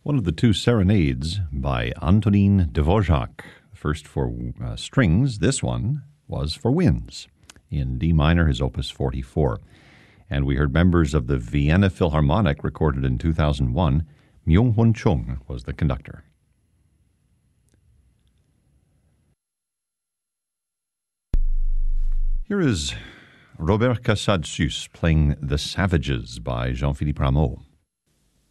One of the two serenades by Antonin Dvorak. First for strings, this one was for winds. In D minor, his opus 44. And we heard members of the Vienna Philharmonic recorded in 2001. Myung-Hun Chung was the conductor. Here is Robert Casadesus playing The Savages by Jean-Philippe Rameau.